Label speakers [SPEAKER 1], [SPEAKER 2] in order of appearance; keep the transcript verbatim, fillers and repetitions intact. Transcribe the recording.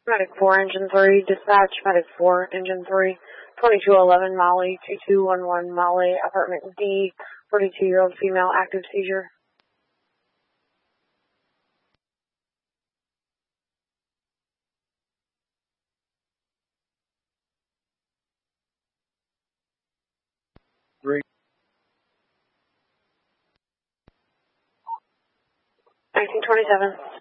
[SPEAKER 1] Medic four, Engine three, dispatch, Medic four, Engine three, twenty-two eleven Molly, two two one one Molly, apartment D, forty-two-year-old female, active seizure.
[SPEAKER 2] Three.
[SPEAKER 1] nineteen twenty-seven.